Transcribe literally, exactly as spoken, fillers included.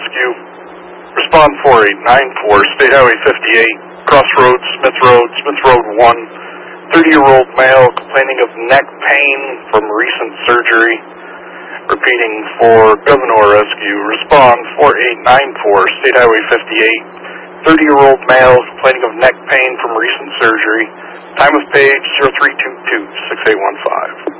Rescue. Respond four eight nine four, State Highway fifty-eight, Crossroads, Smith Road, Smith Road one. thirty-year-old male complaining of neck pain from recent surgery. Repeating for Governor Rescue. Respond four eight nine four, State Highway fifty-eight, thirty-year-old male complaining of neck pain from recent surgery. Time of page zero three two two, six eight one five.